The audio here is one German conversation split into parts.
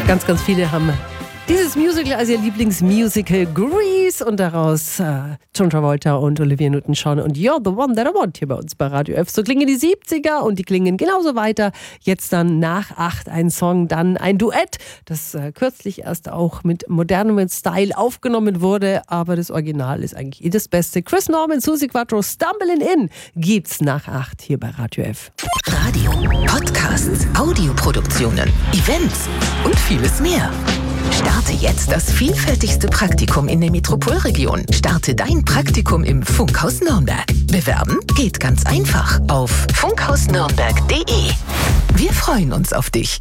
Ganz, ganz viele haben dieses Musical als ihr Lieblingsmusical Grease und daraus John Travolta und Olivia Newton-John und You're the One That I Want hier bei uns bei Radio F. So klingen die 70er und die klingen genauso weiter. Jetzt dann nach 8 ein Song, dann ein Duett, das kürzlich erst auch mit modernem Style aufgenommen wurde, aber das Original ist eigentlich das Beste. Chris Norman, Suzi Quatro, Stumbling In gibt's nach 8 hier bei Radio F. Radio, Podcasts, Audioproduktionen, Events und vieles mehr. Starte jetzt das vielfältigste Praktikum in der Metropolregion. Starte dein Praktikum im Funkhaus Nürnberg. Bewerben geht ganz einfach auf funkhausnürnberg.de. Wir freuen uns auf dich.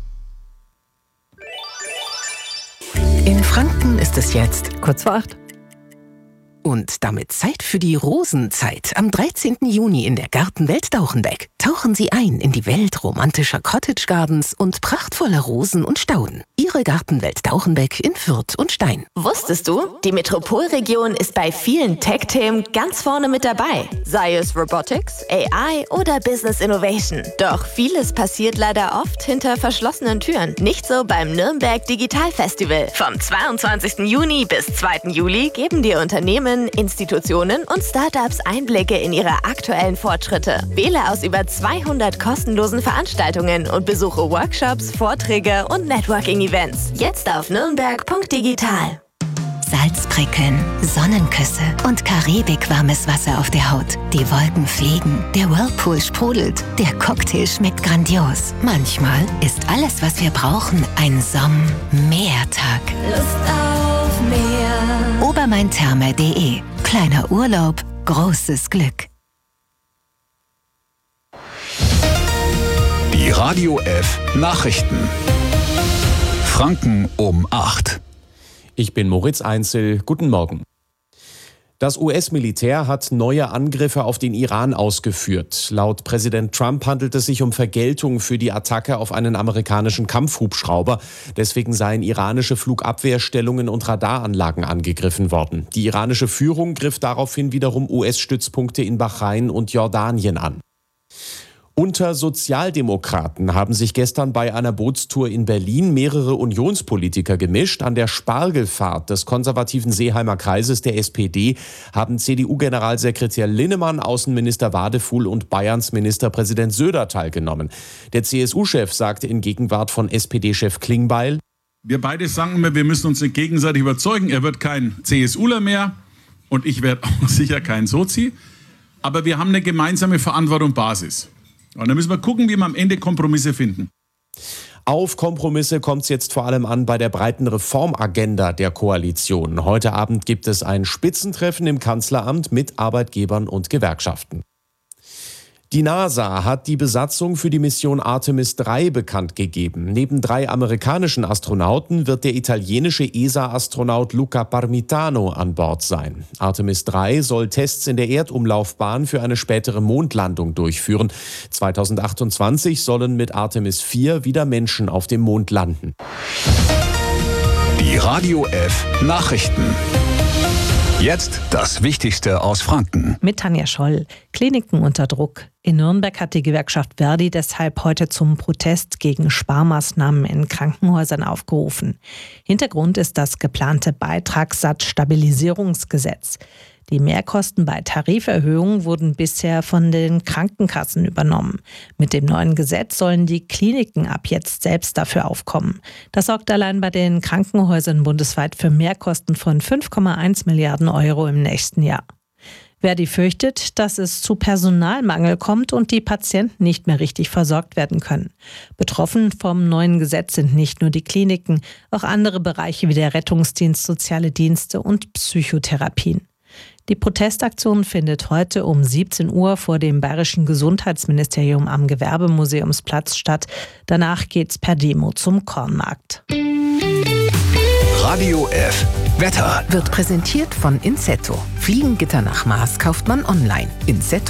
In Franken ist es jetzt kurz vor 8. Und damit Zeit für die Rosenzeit. Am 13. Juni in der Gartenwelt Dauchenbeck tauchen Sie ein in die Welt romantischer Cottage Gardens und prachtvoller Rosen und Stauden. Ihre Gartenwelt Dauchenbeck in Fürth und Stein. Wusstest du, die Metropolregion ist bei vielen Tech-Themen ganz vorne mit dabei. Sei es Robotics, AI oder Business Innovation. Doch vieles passiert leider oft hinter verschlossenen Türen. Nicht so beim Nürnberg Digital Festival. Vom 22. Juni bis 2. Juli geben die Unternehmen, Institutionen und Startups Einblicke in ihre aktuellen Fortschritte. Wähle aus über 200 kostenlosen Veranstaltungen und besuche Workshops, Vorträge und Networking-Events. Jetzt auf nürnberg.digital. Salzprickeln, Sonnenküsse und karibikwarmes Wasser auf der Haut. Die Wolken fliegen, der Whirlpool sprudelt, der Cocktail schmeckt grandios. Manchmal ist alles, was wir brauchen, ein Sommertag. Lust auf mehr. Obermaintherme.de. Kleiner Urlaub, großes Glück. Die Radio F Nachrichten. Franken um 8. Ich bin Moritz Einzel. Guten Morgen. Das US-Militär hat neue Angriffe auf den Iran ausgeführt. Laut Präsident Trump handelt es sich um Vergeltung für die Attacke auf einen amerikanischen Kampfhubschrauber. Deswegen seien iranische Flugabwehrstellungen und Radaranlagen angegriffen worden. Die iranische Führung griff daraufhin wiederum US-Stützpunkte in Bahrain und Jordanien an. Unter Sozialdemokraten haben sich gestern bei einer Bootstour in Berlin mehrere Unionspolitiker gemischt. An der Spargelfahrt des konservativen Seeheimer Kreises der SPD haben CDU-Generalsekretär Linnemann, Außenminister Wadefuhl und Bayerns Ministerpräsident Söder teilgenommen. Der CSU-Chef sagte in Gegenwart von SPD-Chef Klingbeil: Wir beide sagen immer, wir müssen uns gegenseitig überzeugen. Er wird kein CSUler mehr und ich werde auch sicher kein Sozi. Aber wir haben eine gemeinsame Verantwortung und Basis. Und dann müssen wir gucken, wie wir am Ende Kompromisse finden. Auf Kompromisse kommt es jetzt vor allem an bei der breiten Reformagenda der Koalition. Heute Abend gibt es ein Spitzentreffen im Kanzleramt mit Arbeitgebern und Gewerkschaften. Die NASA hat die Besatzung für die Mission Artemis 3 bekannt gegeben. Neben 3 amerikanischen Astronauten wird der italienische ESA-Astronaut Luca Parmitano an Bord sein. Artemis 3 soll Tests in der Erdumlaufbahn für eine spätere Mondlandung durchführen. 2028 sollen mit Artemis 4 wieder Menschen auf dem Mond landen. Die Radio F Nachrichten. Jetzt das Wichtigste aus Franken. Mit Tanja Scholl. Kliniken unter Druck. In Nürnberg hat die Gewerkschaft Verdi deshalb heute zum Protest gegen Sparmaßnahmen in Krankenhäusern aufgerufen. Hintergrund ist das geplante Beitragssatzstabilisierungsgesetz. Die Mehrkosten bei Tariferhöhungen wurden bisher von den Krankenkassen übernommen. Mit dem neuen Gesetz sollen die Kliniken ab jetzt selbst dafür aufkommen. Das sorgt allein bei den Krankenhäusern bundesweit für Mehrkosten von 5,1 Milliarden Euro im nächsten Jahr. Verdi fürchtet, dass es zu Personalmangel kommt und die Patienten nicht mehr richtig versorgt werden können. Betroffen vom neuen Gesetz sind nicht nur die Kliniken, auch andere Bereiche wie der Rettungsdienst, soziale Dienste und Psychotherapien. Die Protestaktion findet heute um 17 Uhr vor dem Bayerischen Gesundheitsministerium am Gewerbemuseumsplatz statt. Danach geht's per Demo zum Kornmarkt. Radio F Wetter Wird präsentiert von Insetto. Fliegengitter nach Maß kauft man online. Insetto.